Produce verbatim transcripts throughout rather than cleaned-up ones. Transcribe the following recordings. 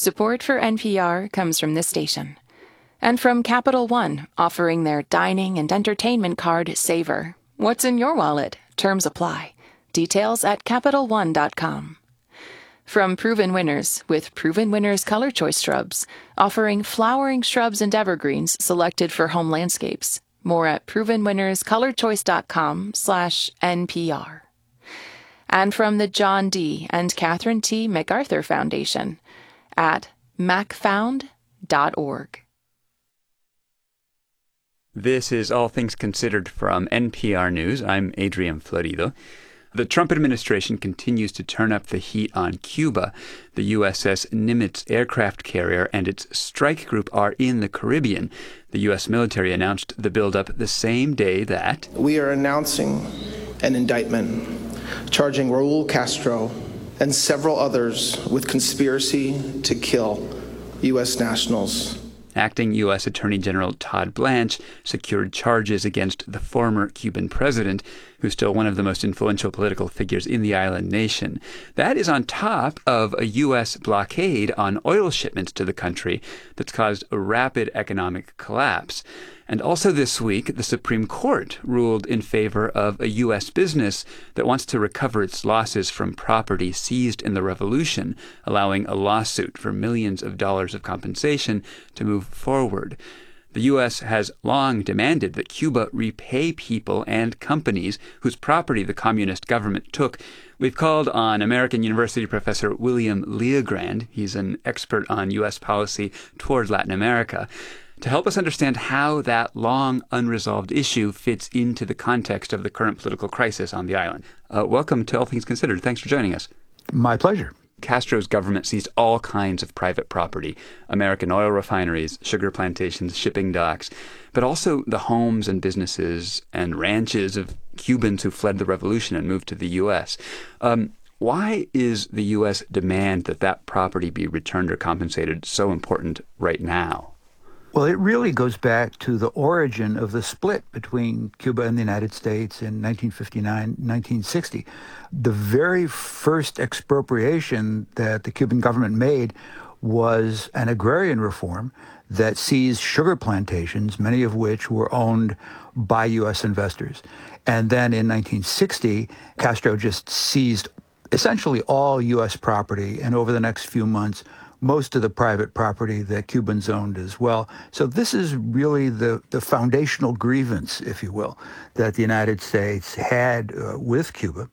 Support for N P R comes from this station. And from Capital One, offering their dining and entertainment card, Savor. What's in your wallet? Terms apply. Details at Capital One dot com. From Proven Winners, with Proven Winners Color Choice Shrubs, offering flowering shrubs and evergreens selected for home landscapes. More at proven winners color choice dot com slash N P R. And from the John D. and Catherine T. MacArthur Foundation at mac found dot org. This is All Things Considered from N P R News. I'm Adrian Florido. The Trump administration continues to turn up the heat on Cuba. The U S S Nimitz aircraft carrier and its strike group are in the Caribbean. The U S military announced the buildup the same day that we are announcing an indictment charging Raul Castro and several others with conspiracy to kill U S nationals. Acting U S Attorney General Todd Blanche secured charges against the former Cuban president, who's still one of the most influential political figures in the island nation. That is on top of a U S blockade on oil shipments to the country that's caused a rapid economic collapse. And also this week, the Supreme Court ruled in favor of a U S business that wants to recover its losses from property seized in the revolution, allowing a lawsuit for millions of dollars of compensation to move forward. The U S has long demanded that Cuba repay people and companies whose property the communist government took. We've called on American University professor William Leogrand, he's an expert on U S policy toward Latin America, to help us understand how that long unresolved issue fits into the context of the current political crisis on the island. Uh, welcome to All Things Considered. Thanks for joining us. My pleasure. Castro's government seized all kinds of private property, American oil refineries, sugar plantations, shipping docks, but also the homes and businesses and ranches of Cubans who fled the revolution and moved to the U S. Um, why is the U S demand that that property be returned or compensated so important right now? Well, it really goes back to the origin of the split between Cuba and the United States in nineteen fifty-nine, nineteen sixty. The very first expropriation that the Cuban government made was an agrarian reform that seized sugar plantations, many of which were owned by U S investors. And then in nineteen sixty, Castro just seized essentially all U S property, and over the next few months, most of the private property that Cubans owned as well. So this is really the, the foundational grievance, if you will, that the United States had uh, with Cuba.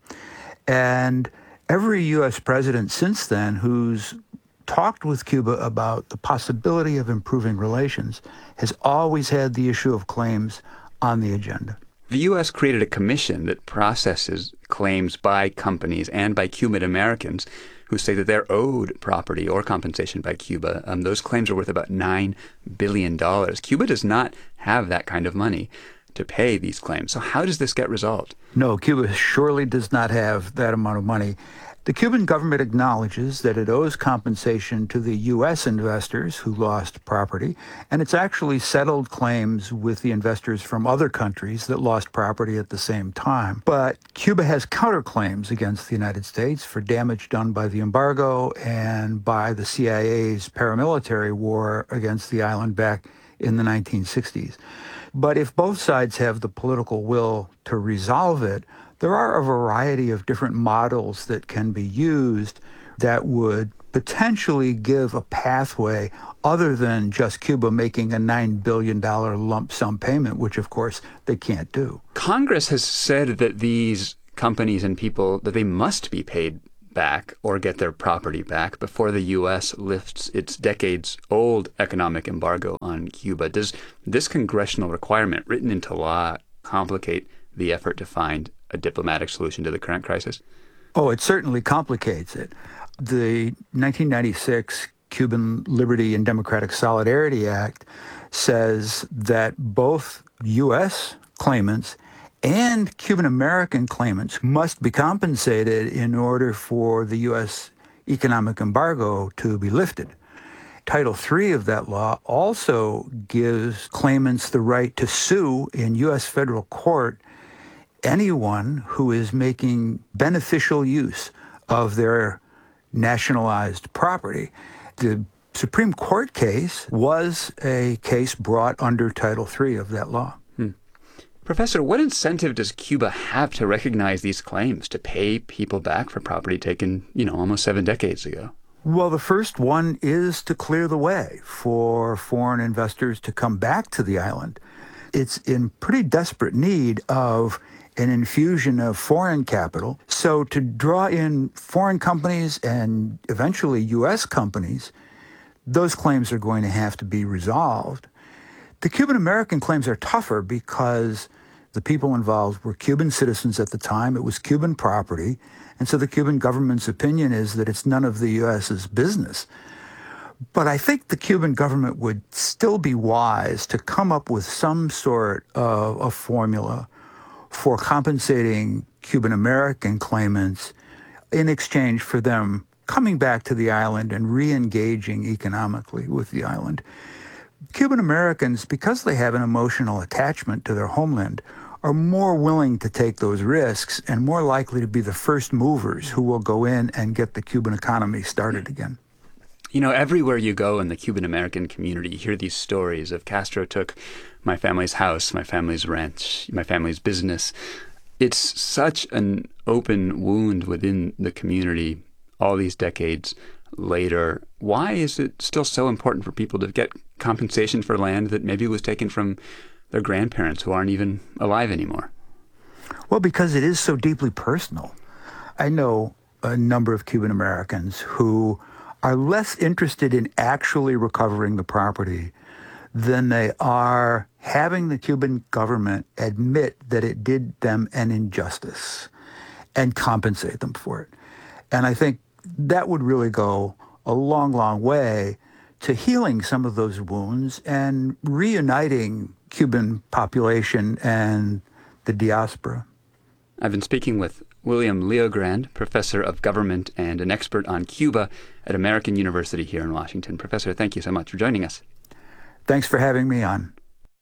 And every U S president since then who's talked with Cuba about the possibility of improving relations has always had the issue of claims on the agenda. The U S created a commission that processes claims by companies and by Cuban Americans who say that they're owed property or compensation by Cuba. Um, those claims are worth about nine billion dollars. Cuba does not have that kind of money to pay these claims. So how does this get resolved? No, Cuba surely does not have that amount of money. The Cuban government acknowledges that it owes compensation to the U S investors who lost property, and it's actually settled claims with the investors from other countries that lost property at the same time. But Cuba has counterclaims against the United States for damage done by the embargo and by the C I A's paramilitary war against the island back in the nineteen sixties. But if both sides have the political will to resolve it, there are a variety of different models that can be used that would potentially give a pathway other than just Cuba making a nine billion dollars lump sum payment, which, of course, they can't do. Congress has said that these companies and people, that they must be paid back or get their property back before the U S lifts its decades-old economic embargo on Cuba. Does this congressional requirement written into law complicate the effort to find a diplomatic solution to the current crisis? Oh, it certainly complicates it. The nineteen ninety-six Cuban Liberty and Democratic Solidarity Act says that both U S claimants and Cuban American claimants must be compensated in order for the U S economic embargo to be lifted. Title three of that law also gives claimants the right to sue in U S federal court anyone who is making beneficial use of their nationalized property. The Supreme Court case was a case brought under Title three of that law. Hmm. Professor, what incentive does Cuba have to recognize these claims, to pay people back for property taken, you know, almost seven decades ago? Well, the first one is to clear the way for foreign investors to come back to the island. It's in pretty desperate need of an infusion of foreign capital. So to draw in foreign companies and eventually U S companies, those claims are going to have to be resolved. The Cuban-American claims are tougher because the people involved were Cuban citizens at the time. It was Cuban property. And so the Cuban government's opinion is that it's none of the U S's business. But I think the Cuban government would still be wise to come up with some sort of a formula for compensating Cuban-American claimants in exchange for them coming back to the island and re-engaging economically with the island. Cuban Americans, because they have an emotional attachment to their homeland, are more willing to take those risks and more likely to be the first movers who will go in and get the Cuban economy started again. You know, everywhere you go in the Cuban-American community, you hear these stories of Castro took my family's house, my family's ranch, my family's business. It's such an open wound within the community all these decades later. Why is it still so important for people to get compensation for land that maybe was taken from their grandparents who aren't even alive anymore? Well, because it is so deeply personal. I know a number of Cuban Americans who are less interested in actually recovering the property than they are having the Cuban government admit that it did them an injustice and compensate them for it. And I think that would really go a long, long way to healing some of those wounds and reuniting Cuban population and the diaspora. I've been speaking with William Leogrand, professor of government and an expert on Cuba at American University here in Washington. Professor, thank you so much for joining us. Thanks for having me on.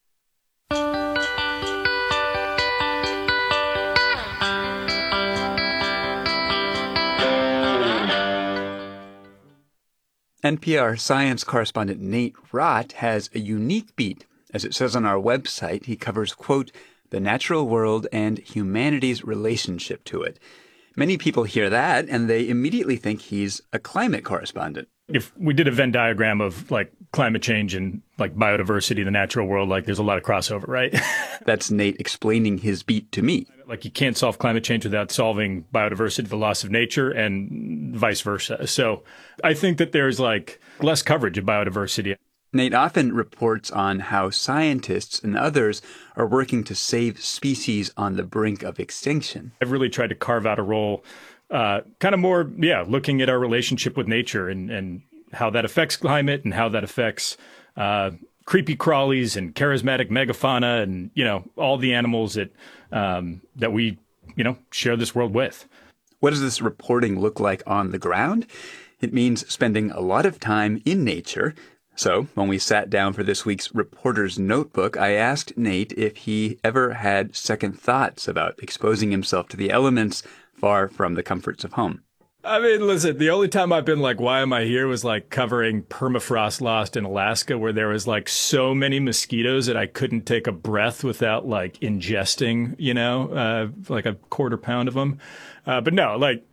N P R science correspondent Nate Rott has a unique beat. As it says on our website, he covers, quote, the natural world and humanity's relationship to it. Many people hear that and they immediately think he's a climate correspondent. If we did a Venn diagram of like climate change and like biodiversity, the natural world, like there's a lot of crossover, right? That's Nate explaining his beat to me. Like you can't solve climate change without solving biodiversity, the loss of nature, and vice versa. So I think that there's like less coverage of biodiversity. Nate often reports on how scientists and others are working to save species on the brink of extinction. I've really tried to carve out a role, uh, kind of more, yeah, looking at our relationship with nature and, and how that affects climate and how that affects uh, creepy crawlies and charismatic megafauna and, you know, all the animals that um, that we, you know, share this world with. What does this reporting look like on the ground? It means spending a lot of time in nature. So when we sat down for this week's Reporter's Notebook, I asked Nate if he ever had second thoughts about exposing himself to the elements far from the comforts of home. I mean, listen, the only time I've been like, why am I here was like covering permafrost lost in Alaska, where there was like so many mosquitoes that I couldn't take a breath without like ingesting, you know, uh, like a quarter pound of them. Uh, but no, like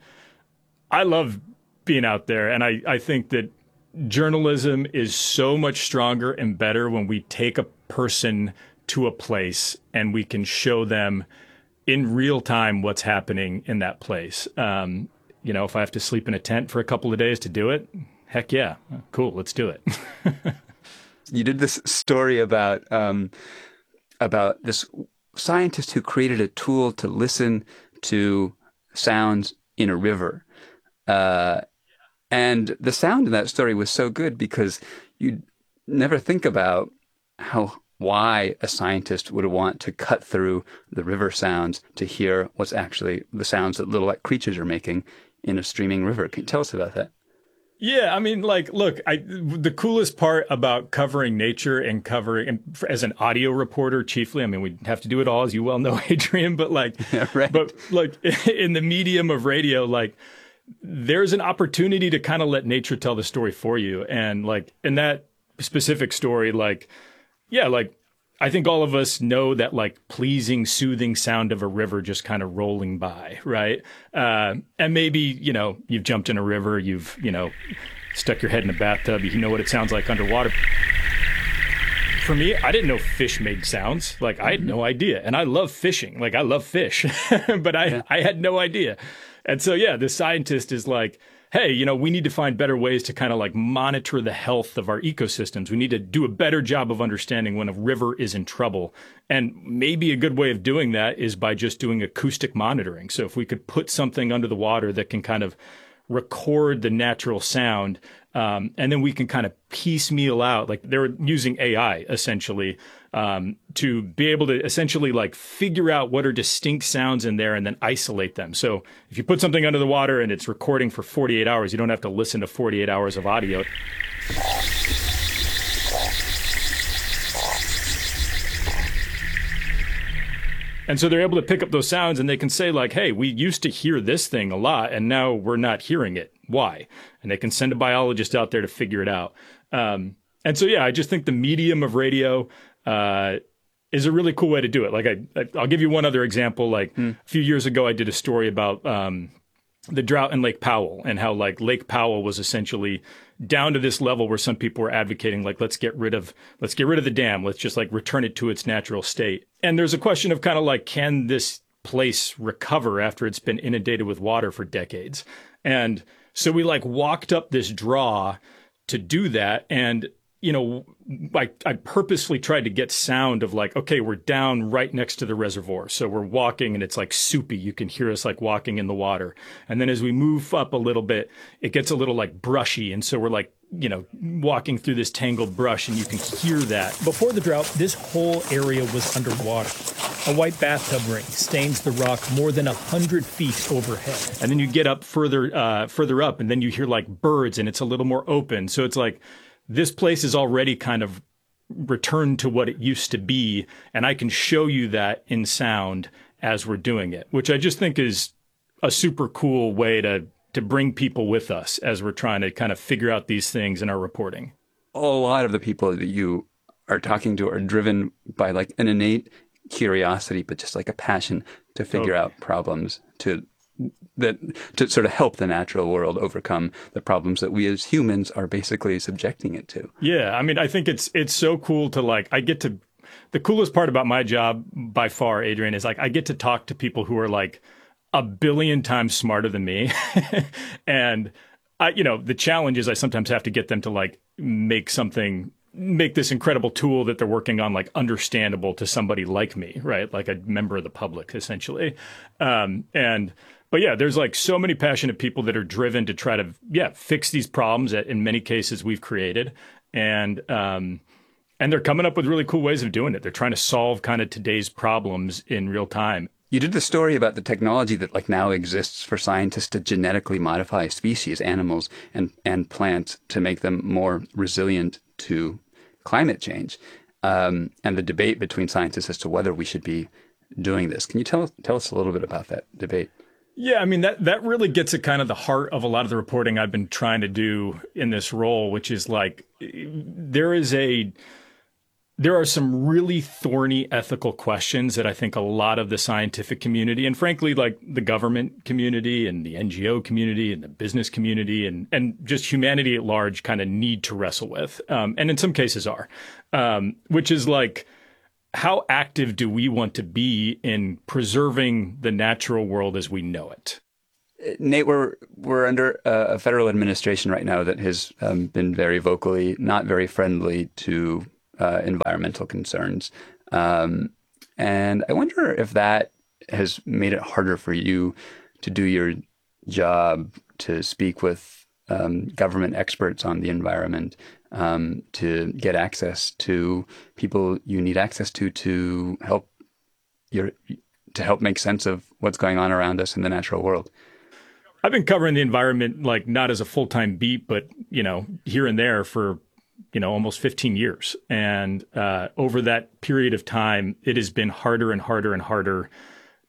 I love being out there. And I, I think that journalism is so much stronger and better when we take a person to a place and we can show them in real time what's happening in that place. Um, you know, if I have to sleep in a tent for a couple of days to do it, heck yeah, cool, let's do it. You did this story about um, about this scientist who created a tool to listen to sounds in a river. Uh, And the sound in that story was so good because you never think about how why a scientist would want to cut through the river sounds to hear what's actually the sounds that little like creatures are making in a streaming river. Can you tell us about that? Yeah, I mean, like, look, I, the coolest part about covering nature and covering, and as an audio reporter chiefly, I mean, we have to do it all, as you well know, Adrian, but like, yeah, right. but like in the medium of radio, like, there's an opportunity to kind of let nature tell the story for you. And like in that specific story, like, yeah, like I think all of us know that like pleasing, soothing sound of a river just kind of rolling by, right? Uh, and maybe, you know, you've jumped in a river, you've, you know, stuck your head in a bathtub, you know what it sounds like underwater. For me, I didn't know fish made sounds. Like I had no idea. And I love fishing. Like I love fish, but I, yeah. I had no idea. And so, yeah, the scientist is like, hey, you know, we need to find better ways to kind of like monitor the health of our ecosystems. We need to do a better job of understanding when a river is in trouble. And maybe a good way of doing that is by just doing acoustic monitoring. So if we could put something under the water that can kind of record the natural sound, um, and then we can kind of piecemeal out, like they're using A I essentially um, to be able to essentially like figure out what are distinct sounds in there and then isolate them. So if you put something under the water and it's recording for forty-eight hours, you don't have to listen to forty-eight hours of audio. And so they're able to pick up those sounds and they can say like, hey, we used to hear this thing a lot and now we're not hearing it. Why? And they can send a biologist out there to figure it out. Um, and so, yeah, I just think the medium of radio uh, is a really cool way to do it. Like I, I, I'll give you one other example. Like hmm. a few years ago, I did a story about um, the drought in Lake Powell and how like Lake Powell was essentially down to this level where some people were advocating like, let's get rid of, let's get rid of the dam. Let's just like return it to its natural state. And there's a question of kind of like, can this place recover after it's been inundated with water for decades? And so we like walked up this draw to do that. And, you know, I, I purposely tried to get sound of like, okay, we're down right next to the reservoir. So we're walking and it's like soupy. You can hear us like walking in the water. And then as we move up a little bit, it gets a little like brushy. And so we're like, you know, walking through this tangled brush and you can hear that. Before the drought, this whole area was underwater. A white bathtub ring stains the rock more than a hundred feet overhead. And then you get up further, uh, further up and then you hear like birds and it's a little more open. So it's like, this place is already kind of returned to what it used to be, and I can show you that in sound as we're doing it, which I just think is a super cool way to to bring people with us as we're trying to kind of figure out these things in our reporting. A lot of the people that you are talking to are driven by like an innate curiosity, but just like a passion to figure okay. out problems to that to sort of help the natural world overcome the problems that we as humans are basically subjecting it to. Yeah, I mean, I think it's it's so cool to like, I get to, the coolest part about my job by far, Adrian, is like I get to talk to people who are like a billion times smarter than me. And I, you know, the challenge is I sometimes have to get them to like make something, make this incredible tool that they're working on like understandable to somebody like me, right? Like a member of the public, essentially. Um, and But yeah, there's like so many passionate people that are driven to try to, yeah, fix these problems that in many cases we've created. And, um, and they're coming up with really cool ways of doing it. They're trying to solve kind of today's problems in real time. You did the story about the technology that like now exists for scientists to genetically modify species, animals and, and plants to make them more resilient to climate change. Um, and the debate between scientists as to whether we should be doing this. Can you tell, tell us a little bit about that debate? Yeah, I mean, that, that really gets at kind of the heart of a lot of the reporting I've been trying to do in this role, which is like there is a there are some really thorny ethical questions that I think a lot of the scientific community and frankly, like the government community and the N G O community and the business community and, and just humanity at large kind of need to wrestle with. Um, and in some cases are, um, which is like, how active do we want to be in preserving the natural world as we know it? Nate, we're we're under a federal administration right now that has um, been very vocally not very friendly to uh, environmental concerns. Um, and I wonder if that has made it harder for you to do your job, to speak with um, government experts on the environment, um, to get access to people you need access to to help your to help make sense of what's going on around us in the natural world. I've been covering the environment like not as a full-time beat, but you know, here and there for you know almost fifteen years, and uh, over that period of time, it has been harder and harder and harder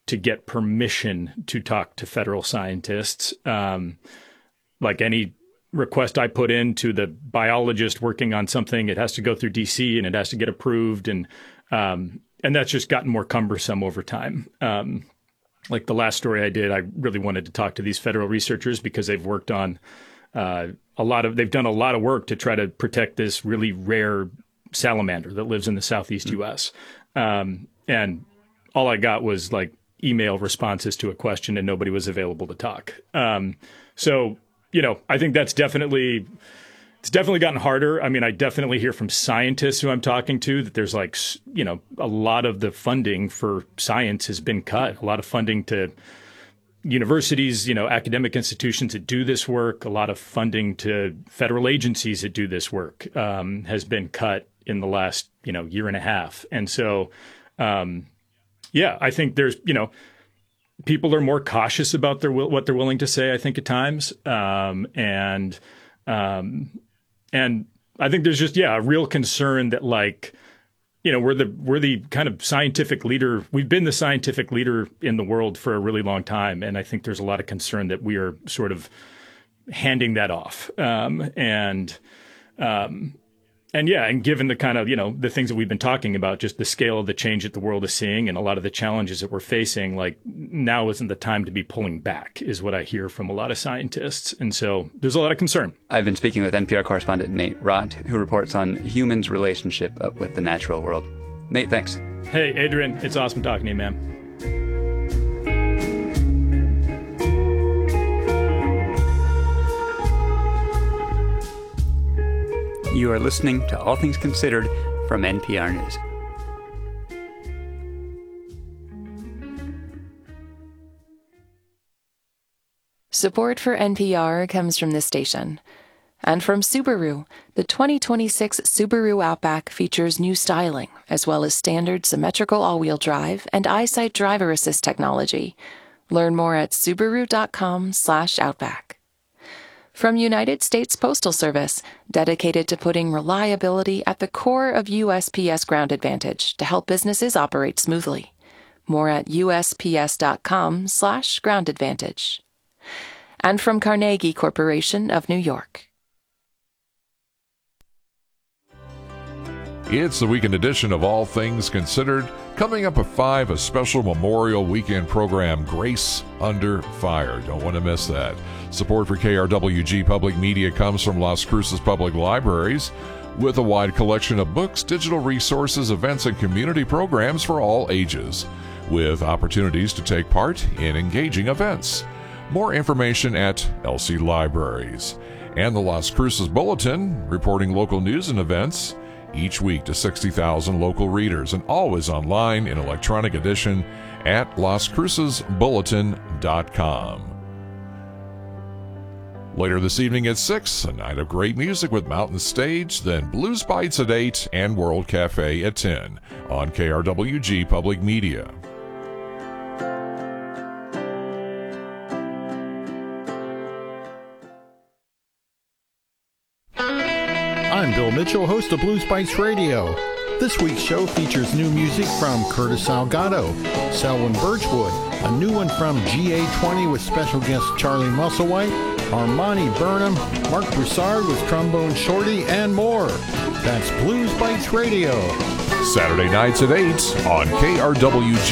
to get permission to talk to federal scientists. Um, like any request I put in to the biologist working on something, it has to go through D C and it has to get approved. And um, and that's just gotten more cumbersome over time. Um, like the last story I did, I really wanted to talk to these federal researchers because they've worked on uh, a lot of, they've done a lot of work to try to protect this really rare salamander that lives in the southeast mm-hmm. U S. Um, and all I got was like email responses to a question and nobody was available to talk. Um, so, you know, I think that's definitely, it's definitely gotten harder. I mean, I definitely hear from scientists who I'm talking to that there's like, you know, a lot of the funding for science has been cut. A lot of funding to universities, you know, academic institutions that do this work, a lot of funding to federal agencies that do this work um, has been cut in the last, you know, year and a half. And so, um, yeah, I think there's, you know, people are more cautious about their what they're willing to say, I think, at times. Um, and um, and I think there's just, yeah, a real concern that, like, you know, we're the we're the kind of scientific leader. We've been the scientific leader in the world for a really long time. And I think there's a lot of concern that we are sort of handing that off. Um, and um, and yeah, and given the kind of, you know, the things that we've been talking about, just the scale of the change that the world is seeing and a lot of the challenges that we're facing, like now isn't the time to be pulling back, is what I hear from a lot of scientists. And so there's a lot of concern. I've been speaking with N P R correspondent Nate Rott, who reports on humans' relationship with the natural world. Nate, thanks. Hey, Adrian, it's awesome talking to you, man. You are listening to All Things Considered from N P R News. Support for N P R comes from this station. And from Subaru, the twenty twenty-six Subaru Outback features new styling, as well as standard symmetrical all-wheel drive and EyeSight driver assist technology. Learn more at Subaru.com slash Outback. From United States Postal Service, dedicated to putting reliability at the core of U S P S Ground Advantage to help businesses operate smoothly. More at USPS.com slash Ground Advantage. And from Carnegie Corporation of New York. It's the weekend edition of All Things Considered. Coming up at five, a special Memorial Weekend program, Grace Under Fire. Don't want to miss that. Support for K R W G Public Media comes from Las Cruces Public Libraries, with a wide collection of books, digital resources, events, and community programs for all ages, with opportunities to take part in engaging events. More information at L C Libraries. And the Las Cruces Bulletin, reporting local news and events each week to sixty thousand local readers, and always online in electronic edition at las cruces bulletin dot com. Later this evening at six, a night of great music with Mountain Stage, then Blues Bites at eight, and World Cafe at ten on K R W G Public Media. I'm Bill Mitchell, host of Blues Bites Radio. This week's show features new music from Curtis Salgado, Selwyn Birchwood, a new one from G A twenty with special guest Charlie Musselwhite, Armani Burnham, Mark Broussard with Trombone Shorty, and more. That's Blues Bites Radio. Saturday nights at eight on K R W G.